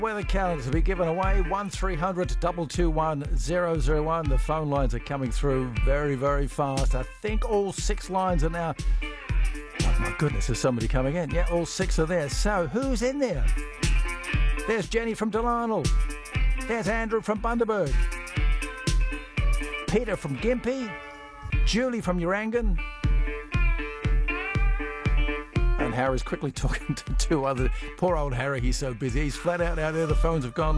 Weather calendar to be given away, 1300 221 001. The phone lines are coming through very, very fast. I think all 6 lines are now... Oh my goodness, there's somebody coming in. Yeah, all 6 are there. So, who's in there? There's Jenny from Delarnell. There's Andrew from Bundaberg. Peter from Gympie. Julie from Urangan. And Harry's quickly talking to 2 other... Poor old Harry, he's so busy. He's flat out there. The phones have gone